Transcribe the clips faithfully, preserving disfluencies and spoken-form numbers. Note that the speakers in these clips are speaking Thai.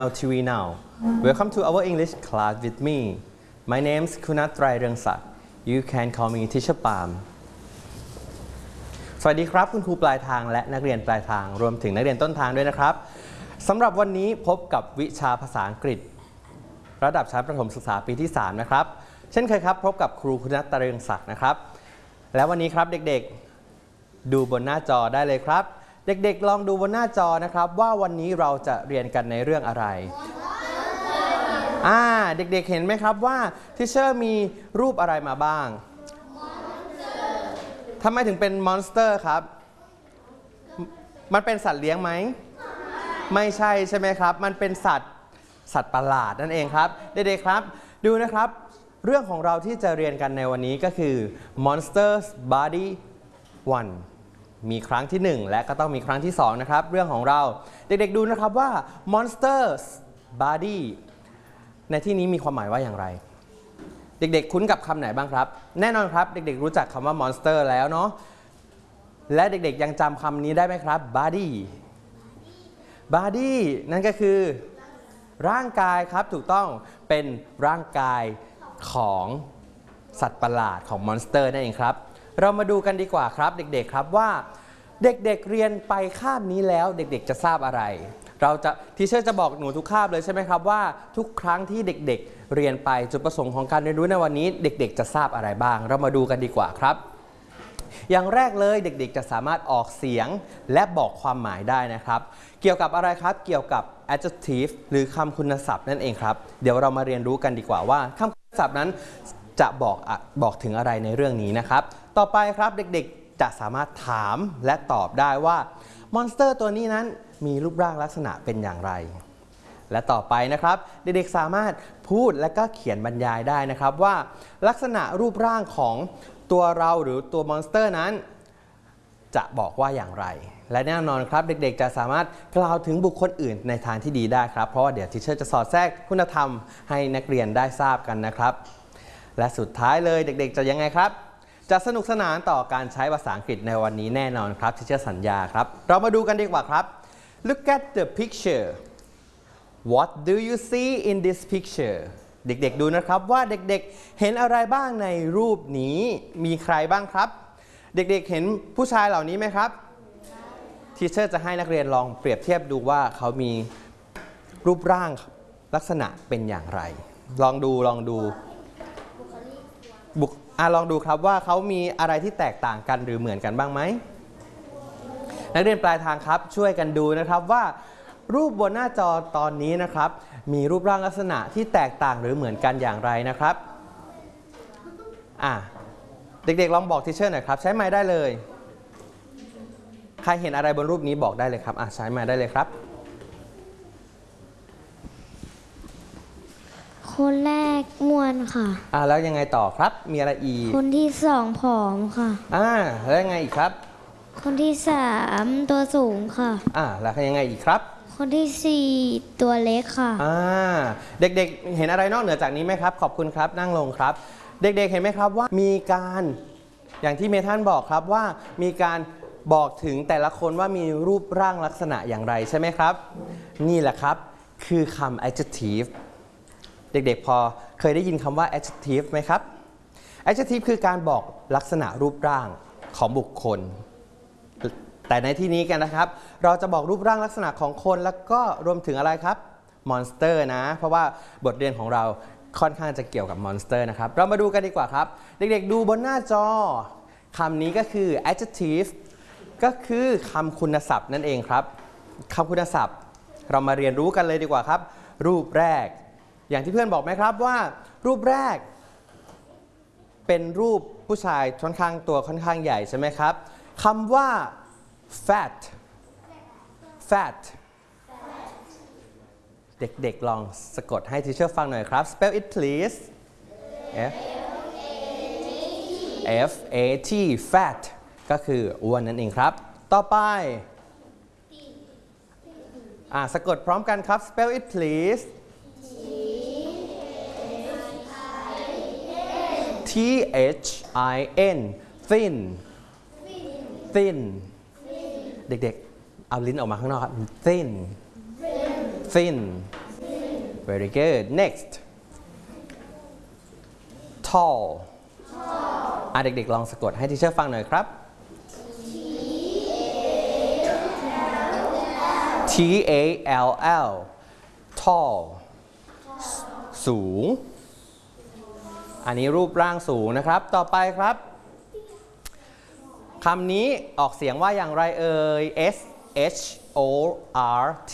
ที วี now welcome to our English class with me my name is คุณัต ไตรเรืองศักดิ์ you can call me teacher Palm สวัสดีครับคุณครูปลายทางและนักเรียนปลายทางรวมถึงนักเรียนต้นทางด้วยนะครับสำหรับวันนี้พบกับวิชาภาษาอังกฤษระดับชั้นประถมศึกษาปีที่สามนะครับเช่นเคยครับพบกับครูคุณัต ไตรเรืองศักดิ์นะครับและวันนี้ครับเด็กๆดูบนหน้าจอได้เลยครับเด็กๆลองดูบนหน้าจอนะครับว่าวันนี้เราจะเรียนกันในเรื่องอะไรอ่าเด็กๆเห็นไหมครับว่าทิเชอร์มีรูปอะไรมาบ้างทำไมถึงเป็นมอนสเตอร์ครับมันเป็นสัตว์เลี้ยงไหมไม่ใช่ใช่ไหมครับมันเป็นสัตว์สัตว์ประหลาดนั่นเองครับเด็กๆครับดูนะครับเรื่องของเราที่จะเรียนกันในวันนี้ก็คือ Monsters Body วันมีครั้งที่หนึ่งและก็ต้องมีครั้งที่สองนะครับเรื่องของเราเด็กๆดูนะครับว่า Monsters Body ในที่นี้มีความหมายว่าอย่างไรเด็กๆคุ้นกับคำไหนบ้างครับแน่นอนครับเด็กๆรู้จักคำว่า Monster แล้วเนาะและเด็กๆยังจำคำนี้ได้ไหมครับ Body Body นั่นก็คือร่างกายครับถูกต้องเป็นร่างกายของสัตว์ประหลาดของ Monster นั่นเองครับเรามาดูกันดีกว่าครับเด็กๆครับว่าเด็กๆ เเรียนไปคาบนี้แล้วเด็กๆจะทราบอะไรเราจะทีเชอร์จะบอกหนูทุกคาบเลยใช่ไหมครับว่าทุกครั้งที่เด็กๆเรียนไปจุดประสงค์ของการเรียนรู้ในวันนี้เด็กๆจะทราบอะไรบ้างเรามาดูกันดีกว่าครับอย่างแรกเลยเด็กๆจะสามารถออกเสียงและบอกความหมายได้นะครับเกี่ยวกับอะไรครับเกี่ยวกับ adjective หรือคำคุณศัพท์นั่นเองครับเดี๋ยวเรามาเรียนรู้กันดีกว่าว่าคำคุณศัพท์นั้นจะบอกบอกถึงอะไรในเรื่องนี้นะครับต่อไปครับเด็กๆจะสามารถถามและตอบได้ว่ามอนสเตอร์ตัวนี้นั้นมีรูปร่างลักษณะเป็นอย่างไรและต่อไปนะครับเด็กๆสามารถพูดและก็เขียนบรรยายได้นะครับว่าลักษณะรูปร่างของตัวเราหรือตัวมอนสเตอร์นั้นจะบอกว่าอย่างไรและแน่นอนครับเด็กๆจะสามารถกล่าวถึงบุคคลอื่นในทางที่ดีได้ครับเพราะว่าเดี๋ยวทิเชอร์จะสอดแทรกคุณธรรมให้นักเรียนได้ทราบกันนะครับและสุดท้ายเลยเด็กๆจะยังไงครับจะสนุกสนานต่อการใช้ภาษาอังกฤษในวันนี้แน่นอนครับทิเชอร์สัญญาครับเรามาดูกันดีกว่าครับ Look at the picture What do you see in this picture เด็กๆดูนะครับว่าเด็กๆเห็นอะไรบ้างในรูปนี้มีใครบ้างครับเด็กๆเห็นผู้ชายเหล่านี้ไหมครับทีเชอร์จะให้นักเรียนลองเปรียบเทียบดูว่าเขามีรูปร่างลักษณะเป็นอย่างไรลองดูลองดูบุคอ่ะลองดูครับว่าเขามีอะไรที่แตกต่างกันหรือเหมือนกันบ้างไหมนักเรียนปลายทางครับช่วยกันดูนะครับว่ารูปบนหน้าจอตอนนี้นะครับมีรูปร่างลักษณะที่แตกต่างหรือเหมือนกันอย่างไรนะครับอ่ะเด็กๆลองบอกทีเชอร์หน่อยครับใช้ไมค์ได้เลยใครเห็นอะไรบนรูปนี้บอกได้เลยครับอ่ะใช้ไมค์ได้เลยครับคนแรกมวนค่ะอ่าแล้วยังไงต่อครับมีอะไรอีกคนที่สองผอมค่ะอ่าแล้วยังไงอีกครับคนที่สามตัวสูงค่ะอ่าแล้วยังไงอีกครับคนที่สี่ตัวเล็กค่ะอ่าเด็กๆเห็นอะไรนอกเหนือจากนี้ไหมครับขอบคุณครับนั่งลงครับเด็กๆเห็นไหมครับว่ามีการอย่างที่เมทันบอกครับว่ามีการบอกถึงแต่ละคนว่ามีรูปร่างลักษณะอย่างไรใช่ไหมครับนี่แหละครับคือคำ adjectiveเด็กๆพอเคยได้ยินคำว่า adjective ไหมครับ adjective คือการบอกลักษณะรูปร่างของบุคคลแต่ในที่นี้กันนะครับเราจะบอกรูปร่างลักษณะของคนแล้วก็รวมถึงอะไรครับ monster นะเพราะว่าบทเรียนของเราค่อนข้างจะเกี่ยวกับ monster นะครับเรามาดูกันดีกว่าครับเด็กๆดูบนหน้าจอคำนี้ก็คือ adjective ก็คือคำคุณศัพท์นั่นเองครับคำคุณศัพท์เรามาเรียนรู้กันเลยดีกว่าครับรูปแรกอย่างที่เพื่อนบอกไหมครับว่ารูปแรกเป็นรูปผู้ชายค่อนข้างตัวค่อนข้างใหญ่ใช่ไหมครับคำว่า fat fat เด็กๆลองสะกดให้ทีเชอร์ฟังหน่อยครับ spell it please f f a t fat ก็คืออ้วนนั่นเองครับต่อไปอ่าสะกดพร้อมกันครับ spell it please T H I N thin thin เด็กๆเอาลิ้นออกมาข้างนอกครับ thin thin very good next tall อ่ะเด็กๆลองสะกดให้ทีเชอร์ฟังหน่อยครับ T A L L tall สูงอันนี้รูปร่างสูงนะครับต่อไปครับคำนี้ออกเสียงว่าอย่างไรเอ่ย S H O R T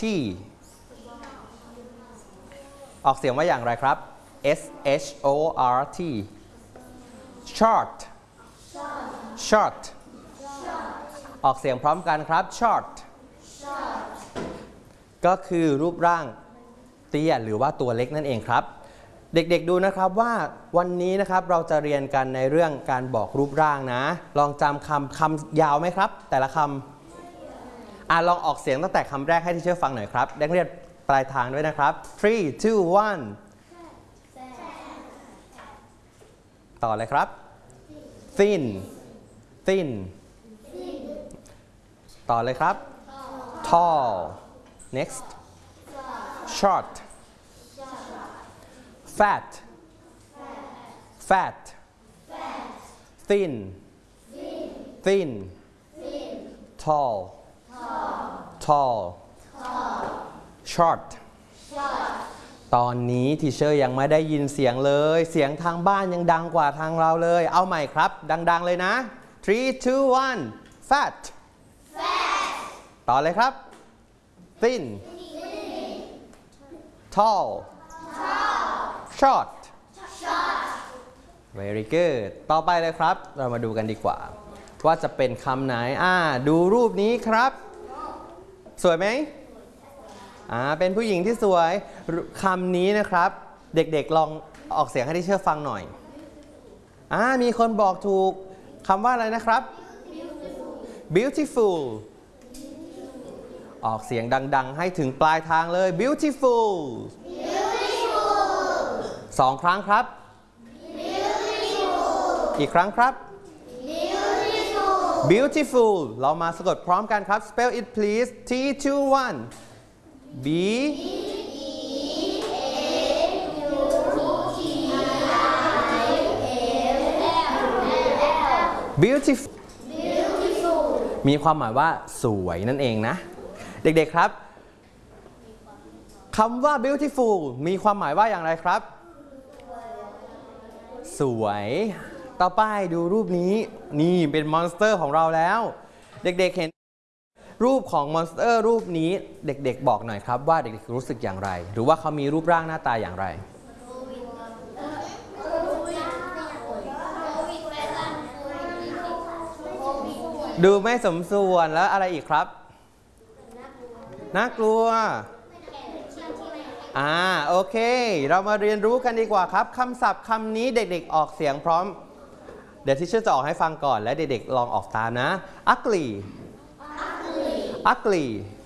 ออกเสียงว่าอย่างไรครับ S H O R T short short ออกเสียงพร้อมกันครับ short ก็คือรูปร่างเตี้ยหรือว่าตัวเล็กนั่นเองครับเด็กๆดูนะครับว่าวันนี้นะครับเราจะเรียนกันในเรื่องการบอกรูปร่างนะลองจำคำคำยาวไหมครับแต่ละคำอ่ะลองออกเสียงตั้งแต่คำแรกให้ที่เชื่อฟังหน่อยครับนักเรียนปลายทางด้วยนะครับ three two one ต่อเลยครับ thin thin ต่อเลยครับ tall next short fat fat thin thin tall tall short ตอนนี้ทีเชอร์ยังไม่ได้ยินเสียงเลยเสียงทางบ้านยังดังกว่าทางเราเลยเอาใหม่ครับดังๆเลยนะ three two one fat ต่อเลยครับ thin tall short very good ต่อไปเลยครับเรามาดูกันดีกว่าว่าจะเป็นคำไหนอ่าดูรูปนี้ครับสวยไหมอ่าเป็นผู้หญิงที่สวยคำนี้นะครับเด็กๆลองออกเสียงให้ที่เชื่อฟังหน่อยอ่ามีคนบอกถูกคำว่าอะไรนะครับ beautiful ออกเสียงดังๆให้ถึงปลายทางเลย beautifulสองครั้งครับ อีกครั้งครับ beautiful เรามาสะกดพร้อมกันครับ spell it please T two one B beautiful มีความหมายว่าสวยนั่นเองนะเด็กๆครับคำว่า beautiful มีความหมายว่าอย่างไรครับสวยต่อไปดูรูปนี้นี่เป็นมอนสเตอร์ของเราแล้วเด็กๆเห็นรูปของมอนสเตอร์รูปนี้เด็กๆบอกหน่อยครับว่าเด็กๆรู้สึกอย่างไรหรือว่าเขามีรูปร่างหน้าตาอย่างไรดูไม่สมส่วนแล้วอะไรอีกครับน่ากลัวอ่าโอเคเรามาเรียนรู้กันดีกว่าครับคำศัพท์คำนี้เด็กๆออกเสียงพร้อมเดี๋ยวที่เชื่อจะออกให้ฟังก่อนและเด็กๆลองออกตามนะ ugly ugly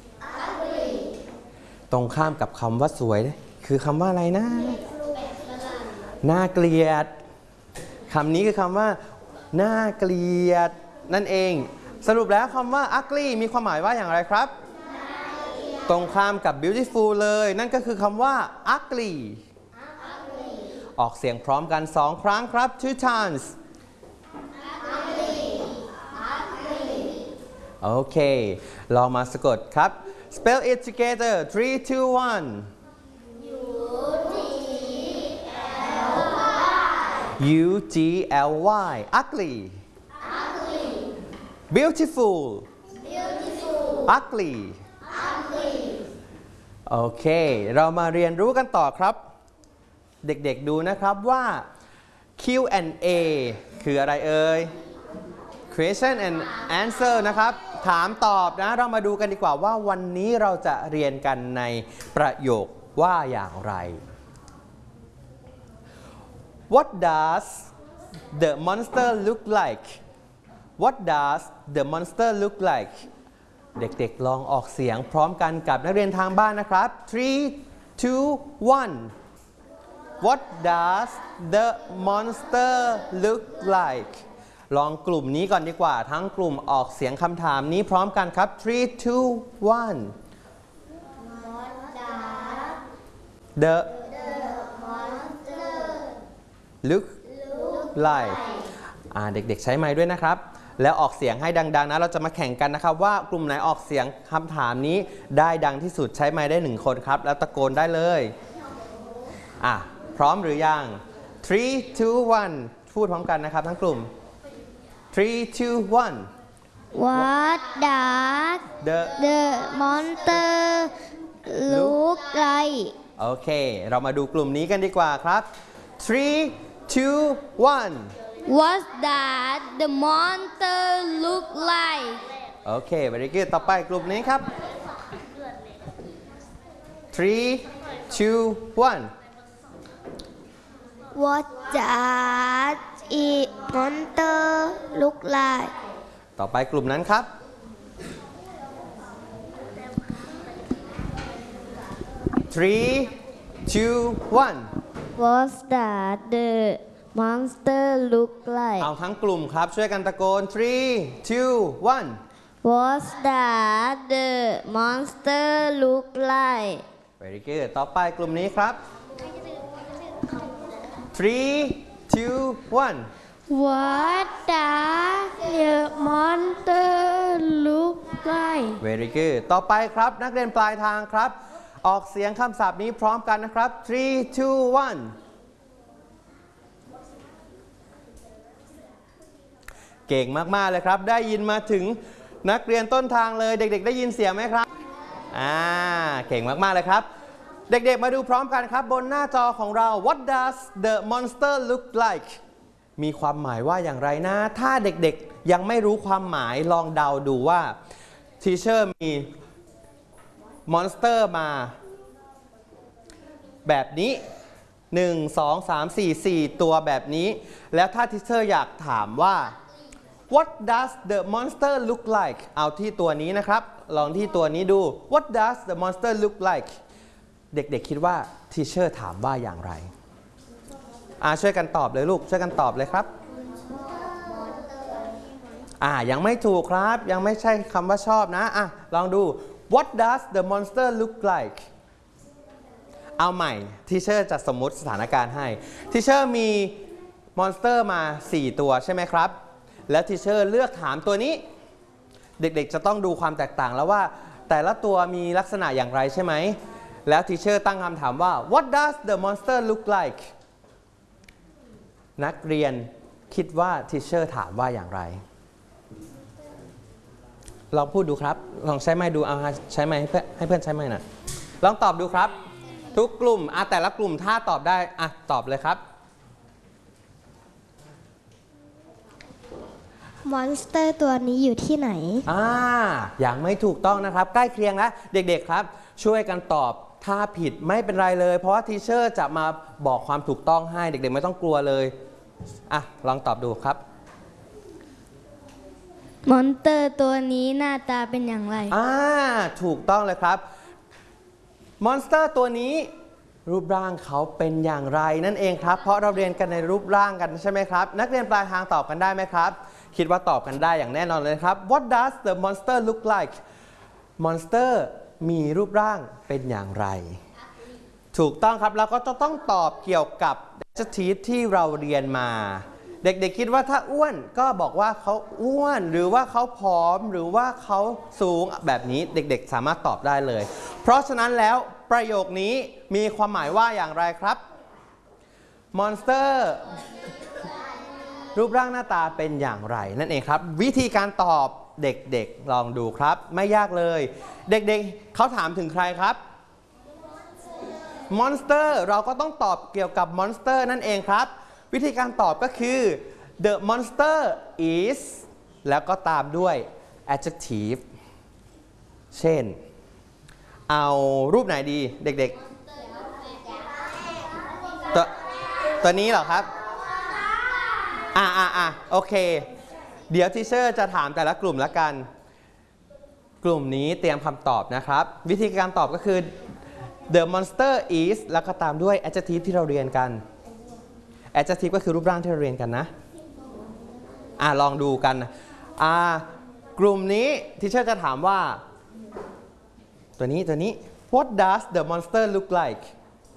ตรงข้ามกับคำว่าสวยคือคำว่าอะไรนะน่าเกลียดคำนี้คือคำว่าน่าเกลียดนั่นเองสรุปแล้วคำว่า ugly มีความหมายว่าอย่างไรครับตรงข้ามกับ beautiful เลยนั่นก็คือคำว่า ugly ออกเสียงพร้อมกันสองครั้งครับ two times โอเคลองมาสะกดครับ spell it together three two one U G L Y ugly beautiful uglyโอเคเรามาเรียนรู้กันต่อครับเด็กๆดูนะครับว่า Q and A คืออะไรเอ่ย question and answer นะครับถามตอบนะเรามาดูกันดีกว่าว่าวันนี้เราจะเรียนกันในประโยคว่าอย่างไร What does the monster look like What does the monster look like เด็กๆลองออกเสียงพร้อมกันกับนักเรียนทางบ้านนะครับ three two one What does the monster look like ลองกลุ่มนี้ก่อนดีกว่าทั้งกลุ่มออกเสียงคำถามนี้พร้อมกันครับ three two one the look like อ่าเด็กๆใช้ไมค์ด้วยนะครับแล้วออกเสียงให้ดังๆนะเราจะมาแข่งกันนะครับว่ากลุ่มไหนออกเสียงคำถามนี้ได้ดังที่สุดใช้ไมค์ได้หนึ่งคนครับแล้วตะโกนได้เลยอ่ะพร้อมหรือยัง three two one พูดพร้อมกันนะครับทั้งกลุ่ม three two one What does the the monster look like โอเคเรามาดูกลุ่มนี้กันดีกว่าครับ three two one What does the monster look like โอเค very good ต่อไปกลุ่มนี้ครับ three two one What does it monster look like ต่อไปกลุ่มนั้นครับ three two one What does the monster look like เอาทั้งกลุ่มครับช่วยกันตะโกน three two one What does the monster look like very good ต่อไปกลุ่มนี้ครับ three two one What does the monster look like very good ต่อไปครับนักเรียนปลายทางครับออกเสียงคำศัพท์นี้พร้อมกันนะครับ three two one เก่งมากๆเลยครับได้ยินมาถึงนักเรียนต้นทางเลยเด็กๆได้ยินเสียงไหมครับอ่าเก่งมากๆเลยครับเด็กๆมาดูพร้อมกันครับบนหน้าจอของเรา What does the monster look like มีความหมายว่าอย่างไรนะถ้าเด็กๆยังไม่รู้ความหมายลองเดาดูว่าทีเชอร์มีมอนสเตอร์มาแบบนี้หนึ่ง สอง สาม สี่ สี่ตัวแบบนี้แล้วถ้าทีเชอร์อยากถามว่า What does the monster look like เอาที่ตัวนี้นะครับลองที่ตัวนี้ดู What does the monster look like เด็กๆคิดว่าทีเชอร์ถามว่าอย่างไรอ่าช่วยกันตอบเลยลูกช่วยกันตอบเลยครับอ่ายังไม่ถูกครับยังไม่ใช่คำว่าชอบนะอ่ะลองดู What does the monster look like เอาใหม่ทีเชอร์จะสมมุติสถานการณ์ให้ทีเชอร์มีมอนสเตอร์มาสี่ตัวใช่ไหมครับแล้วทีเชอร์เลือกถามตัวนี้เด็กๆจะต้องดูความแตกต่างแล้วว่าแต่ละตัวมีลักษณะอย่างไรใช่ไหมแล้วทีเชอร์ตั้งคำถามว่า What does the monster look like นักเรียนคิดว่าทีเชอร์ถามว่าอย่างไรลองพูดดูครับลองใช้ไมค์ดูเอาใช้ไมค์ให้เพื่อนให้เพื่อนใช้ไมค์หน่อยลองตอบดูครับทุกกลุ่มอ่ะแต่ละกลุ่มถ้าตอบได้อ่ะตอบเลยครับมอนสเตอร์ตัวนี้อยู่ที่ไหนอ่าอย่างไม่ถูกต้องนะครับใกล้เคียงแล้วเด็กๆครับช่วยกันตอบถ้าผิดไม่เป็นไรเลยเพราะว่าทีเชอร์จะมาบอกความถูกต้องให้เด็กๆไม่ต้องกลัวเลยอ่ะลองตอบดูครับมอนสเตอร์ตัวนี้หน้าตาเป็นอย่างไรอ่าถูกต้องเลยครับมอนสเตอร์ตัวนี้รูปร่างเขาเป็นอย่างไรนั่นเองครับเพราะเราเรียนกันในรูปร่างกันใช่ไหมครับนักเรียนปลายทางตอบกันได้ไหมครับคิดว่าตอบกันได้อย่างแน่นอนเลยครับ What does the monster look like มอนสเตอร์มีรูปร่างเป็นอย่างไรถูกต้องครับเราก็จะต้องตอบเกี่ยวกับ adjective ที่เราเรียนมาเด็กๆคิดว่าถ้าอ้วนก็บอกว่าเขาอ้วนหรือว่าเขาผอมหรือว่าเขาสูงแบบนี้เด็กๆสามารถตอบได้เลยเพราะฉะนั้นแล้วประโยคนี้มีความหมายว่าอย่างไรครับมอนสเตอร์รูปร่างหน้าตาเป็นอย่างไรนั่นเองครับวิธีการตอบเด็กๆลองดูครับไม่ยากเลยเด็กๆเขาถามถึงใครครับมอนสเตอร์เราก็ต้องตอบเกี่ยวกับมอนสเตอร์นั่นเองครับวิธีการตอบก็คือ the monster is แล้วก็ตามด้วย adjective เช่นเอารูปไหนดีเด็กๆตัวตัวนี้เหรอครับอ่าอ่าอ่าโอเคเดี๋ยวทีเชอร์จะถามแต่ละกลุ่มละกันกลุ่มนี้เตรียมคำตอบนะครับวิธีการตอบก็คือ the monster is แล้วก็ตามด้วย adjective ที่เราเรียนกัน adjective ก็คือรูปร่างที่เราเรียนกันนะอ่าลองดูกันอ่ากลุ่มนี้ทีเชอร์จะถามว่าตัวนี้ตัวนี้ what does the monster look like